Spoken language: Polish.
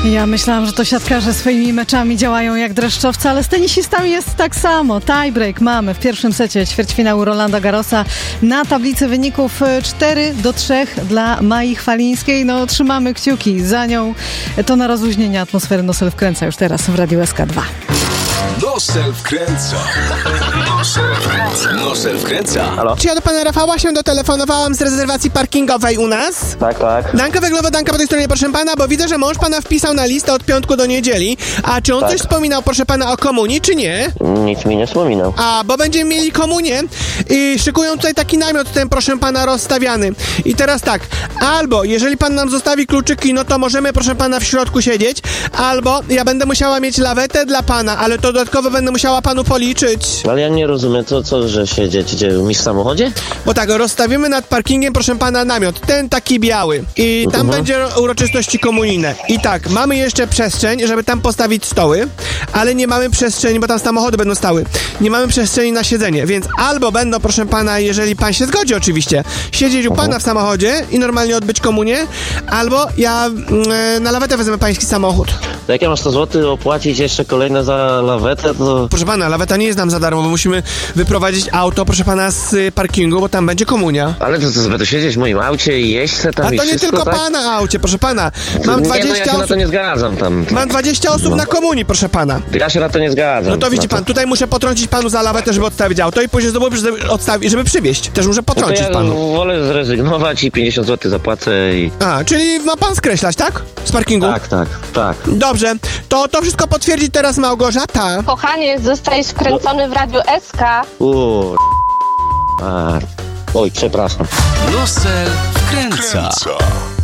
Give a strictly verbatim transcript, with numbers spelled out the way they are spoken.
Ja myślałam, że to siatkarze swoimi meczami działają jak dreszczowce, ale z tenisistami jest tak samo. Tiebreak mamy w pierwszym secie ćwierćfinału Rolanda Garrosa. Na tablicy wyników cztery do trzech dla Mai Chwalińskiej. No, trzymamy kciuki za nią. To na rozluźnienie atmosfery Nosel wkręca już teraz w Radiu S K dwa. Nosel wkręca. Nosel wkręca. Nosel wkręca. Halo? Czy ja do pana Rafała się dotelefonowałam z rezerwacji parkingowej u nas? Tak, tak. Danka Weglowa, Danka po tej stronie, proszę pana, bo widzę, że mąż pana wpisał na listę od piątku do niedzieli. A czy on Tak. coś wspominał, proszę pana, o komunii, czy nie? Nic mi nie wspominał. A, bo będziemy mieli komunię i szykują tutaj taki namiot ten, proszę pana, rozstawiany. I teraz tak, albo jeżeli pan nam zostawi kluczyki, no to możemy, proszę pana, w środku siedzieć, albo ja będę musiała mieć lawetę dla pana, ale to dodatkowo będę musiała panu policzyć. Ale ja nie rozumiem, co, co że siedzieć gdzie, mi w samochodzie? Bo tak, rozstawimy nad parkingiem, proszę pana, namiot, ten taki biały. I tam Mhm. będzie uroczystości komunijne. I tak, mamy jeszcze przestrzeń, żeby tam postawić stoły, ale nie mamy przestrzeni, bo tam samochody będą stały. Nie mamy przestrzeni na siedzenie, więc albo będą, proszę pana, jeżeli pan się zgodzi oczywiście, siedzieć u Mhm. pana w samochodzie i normalnie odbyć komunię, albo ja mm, na lawetę wezmę pański samochód. To jak ja mam sto złotych opłacić jeszcze kolejne za lawetę, to... Proszę pana, laweta nie jest nam za darmo, bo musimy wyprowadzić auto, proszę pana, z y, parkingu, bo tam będzie komunia. Ale to co, będę siedzieć w moim aucie i jeść se tam A i to nie wszystko, tylko tak? pana aucie, proszę pana. Mam Nie, no ja dwadzieścia się na to osób. nie zgadzam tam. Mam dwadzieścia osób No. na komunii, proszę pana. Ja się na to nie zgadzam. No to widzi Na pan, tutaj muszę potrącić panu za lawetę, żeby odstawić auto i później znowu żeby odstawić, żeby przywieźć. Też muszę No to potrącić ja panu. wolę zrezygnować i pięćdziesiąt złotych zapłacę i... A, czyli ma pan skreślać, tak? Z parkingu? Tak, tak, tak. Dobrze, to to wszystko potwierdzi teraz Małgorzata. Kochanie, zostajesz wkręcony w Radiu S K. Uuu. A. Oj, przepraszam. Nosel wkręca.